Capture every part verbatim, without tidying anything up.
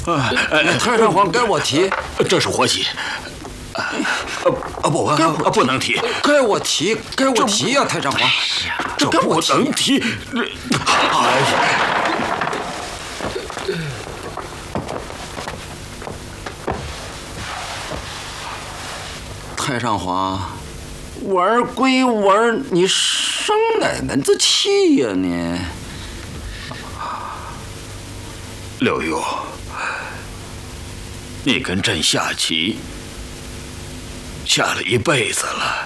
太上皇该我提， 这是活计。啊啊不啊不能提， 该我提，该我提呀，太上皇， 这不能提。哎呀！ 太上皇，玩归玩，你生哪门子气呀你？ 刘墉，你跟朕下棋下了一辈子了，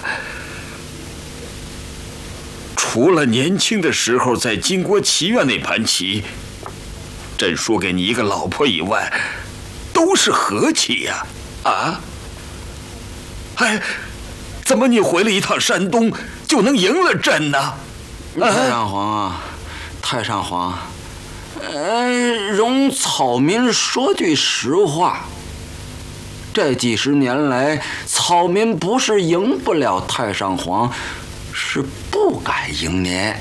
除了年轻的时候在金国棋院那盘棋，朕输给你一个老婆以外，都是和棋呀！啊？哎，怎么你回了一趟山东就能赢了朕呢？ 太上皇啊，太上皇，呃，容草民说句实话，这几十年来，草民不是赢不了太上皇，是不敢赢您。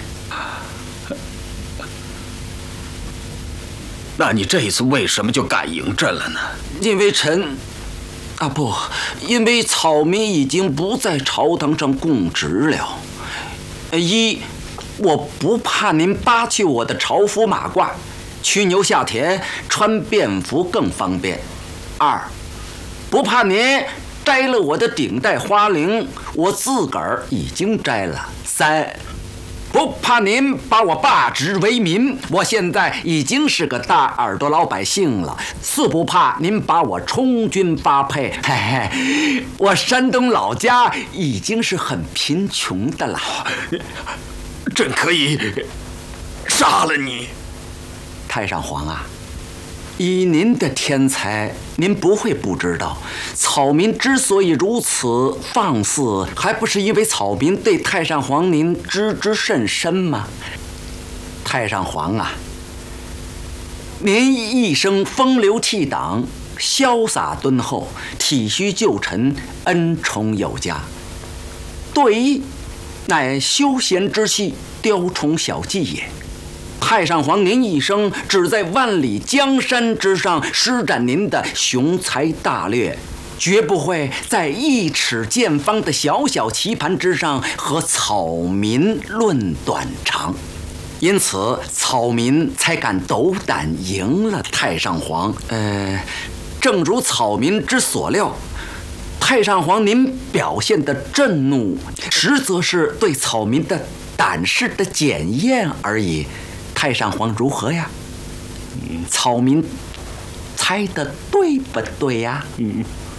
那你这一次为什么就敢赢朕了呢？ 因为臣。啊不，因为草民已经不在朝堂上供职了。一，我不怕您扒去我的朝服马褂，驱牛下田，穿便服更方便。二，不怕您摘了我的顶戴花翎，我自个儿已经摘了。三，不怕您把我罢职为民，我现在已经是个大耳朵老百姓了。四不怕您把我充军发配，嘿嘿，我山东老家已经是很贫穷的了。 朕可以杀了你。 太上皇啊，以您的天才，您不会不知道，草民之所以如此放肆，还不是因为草民对太上皇您知之甚深吗？太上皇啊，您一生风流倜傥，潇洒敦厚，体恤旧臣，恩宠有加。对弈乃休闲之戏，雕虫小技也。太上皇您一生只在万里江山之上施展您的雄才大略，绝不会在一尺见方的小小棋盘之上和草民论短长。因此草民才敢斗胆赢了太上皇。呃，正如草民之所料，太上皇您表现的震怒，实则是对草民的胆识的检验而已。太上皇如何呀？嗯，草民猜得对不对呀？嗯。